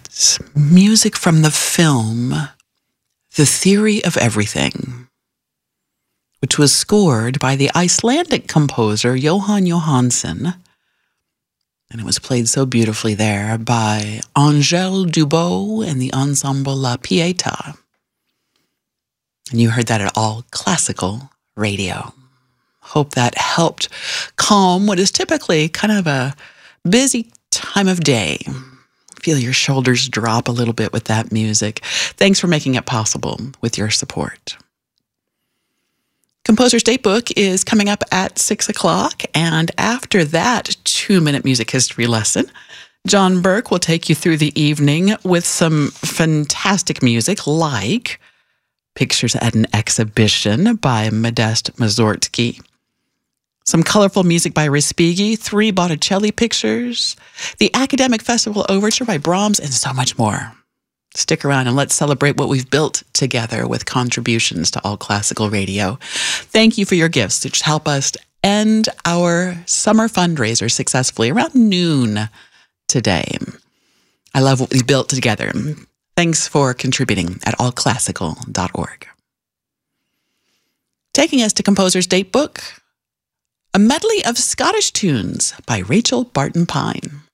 It's music from the film The Theory of Everything, which was scored by the Icelandic composer Jóhann Jóhannsson. And it was played so beautifully there by Angèle Dubot and the Ensemble La Pietà. And you heard that at All Classical Radio. Hope that helped calm what is typically kind of a busy time of day. Feel your shoulders drop a little bit with that music. Thanks for making it possible with your support. Composer's Datebook is coming up at 6 o'clock, and after that 2-minute music history lesson, John Burke will take you through the evening with some fantastic music like Pictures at an Exhibition by Modest Mussorgsky, some colorful music by Respighi, 3 Botticelli pictures, the Academic Festival Overture by Brahms, and so much more. Stick around and let's celebrate what we've built together with contributions to All Classical Radio. Thank you for your gifts, which help us end our summer fundraiser successfully around noon today. I love what we built together. Thanks for contributing at allclassical.org. Taking us to Composer's Datebook, a medley of Scottish tunes by Rachel Barton Pine.